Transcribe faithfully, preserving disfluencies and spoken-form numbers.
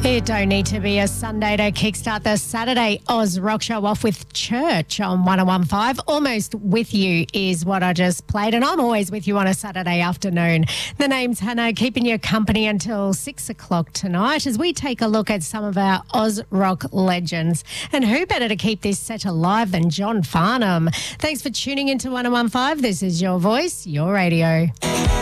It don't need to be a Sunday to kickstart the Saturday Oz Rock Show off with Church on one oh one point five. Almost With You is what I just played, and I'm always with you on a Saturday afternoon. The name's Hannah, keeping you company until six o'clock tonight as we take a look at some of our Oz Rock legends. And who better to keep this set alive than John Farnham? Thanks for tuning into one oh one point five. This is your voice, your radio.